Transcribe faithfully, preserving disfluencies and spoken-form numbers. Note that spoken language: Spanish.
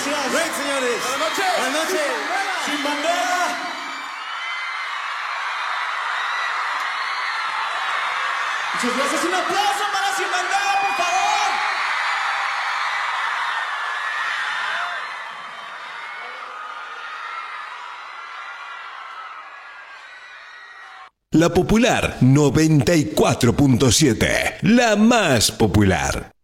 gracias. Great, señores. Buenas noches. Buenas noches. Sin bandera. Muchas gracias. Un aplauso para Sin Bandera, por favor. La Popular noventa y cuatro punto siete, la más popular.